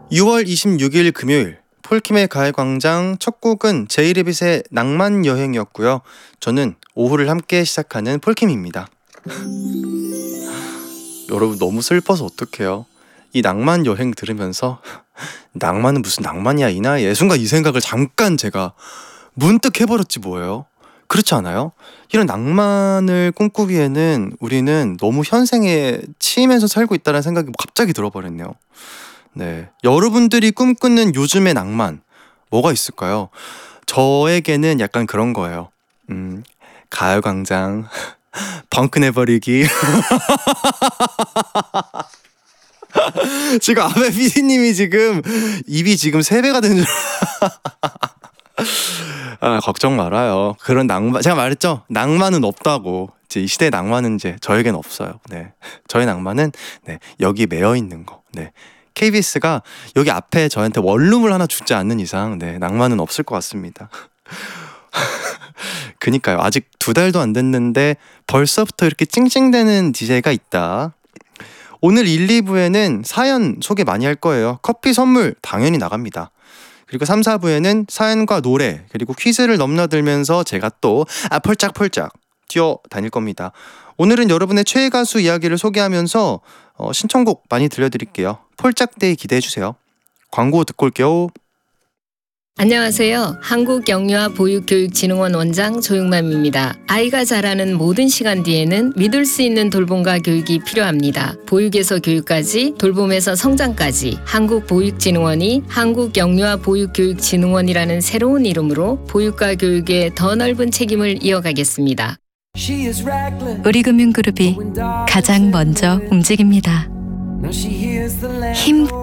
6월 26일 금요일 폴킴의 가요광장 첫 곡은 제이레빗의 낭만 여행이었고요. 저는 오후를 함께 시작하는 폴킴입니다. 여러분 너무 슬퍼서 어떡해요. 이 낭만 여행 들으면서 낭만은 무슨 낭만이야 이 나이에, 순간 이 생각을 잠깐 제가 문득 해버렸지 뭐예요. 그렇지 않아요? 이런 낭만을 꿈꾸기에는 우리는 너무 현생에 치이면서 살고 있다는 생각이 갑자기 들어버렸네요. 네, 여러분들이 꿈꾸는 요즘의 낭만 뭐가 있을까요? 저에게는 약간 그런 거예요. 가요광장 펑크 내버리기. 지금 아베 PD님이 지금 입이 지금 3배가 되는 줄. 걱정 말아요. 그런 낭만, 제가 말했죠. 낭만은 없다고. 이 시대의 낭만은 이제 저에겐 없어요. 네, 저의 낭만은 여기 매여 있는 거. 네, KBS가 여기 앞에 저한테 원룸을 하나 주지 않는 이상 낭만은 없을 것 같습니다. 그니까요. 아직 2달도 안 됐는데 벌써부터 이렇게 찡찡대는 DJ가 있다. 오늘 1, 2부에는 사연 소개 많이 할 거예요. 커피 선물 당연히 나갑니다. 그리고 3, 4부에는 사연과 노래 그리고 퀴즈를 넘나들면서 제가 또 펄짝펄짝 뛰어다닐 겁니다. 오늘은 여러분의 최애 가수 이야기를 소개하면서 신청곡 많이 들려드릴게요. 폴짝데이 기대해주세요. 광고 듣고 올게요. 안녕하세요. 한국영유아보육교육진흥원 원장 조용맘입니다. 아이가 자라는 모든 시간 뒤에는 믿을 수 있는 돌봄과 교육이 필요합니다. 보육에서 교육까지, 돌봄에서 성장까지 한국보육진흥원이 한국영유아보육교육진흥원이라는 새로운 이름으로 보육과 교육에 더 넓은 책임을 이어가겠습니다. 우리금융그룹이 가장 먼저 움직입니다. 힘